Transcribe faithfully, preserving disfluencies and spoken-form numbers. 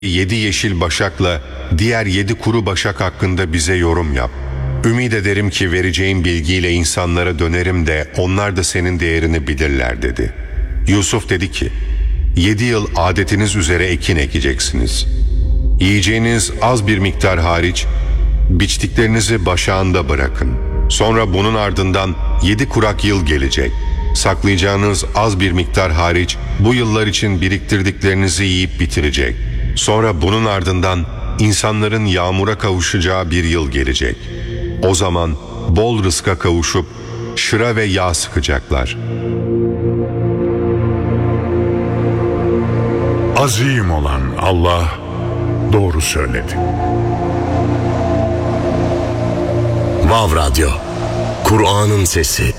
Yedi yeşil başakla diğer yedi kuru başak hakkında bize yorum yap. Ümid ederim ki vereceğin bilgiyle insanlara dönerim de onlar da senin değerini bilirler dedi. Yusuf dedi ki, yedi yıl adetiniz üzere ekin ekeceksiniz. Yiyeceğiniz az bir miktar hariç, biçtiklerinizi başağında bırakın. Sonra bunun ardından yedi kurak yıl gelecek. Saklayacağınız az bir miktar hariç, bu yıllar için biriktirdiklerinizi yiyip bitirecek. Sonra bunun ardından insanların yağmura kavuşacağı bir yıl gelecek. O zaman bol rızka kavuşup şıra ve yağ sıkacaklar. Azim olan Allah doğru söyledi. Vav Radyo, Kur'an'ın sesi.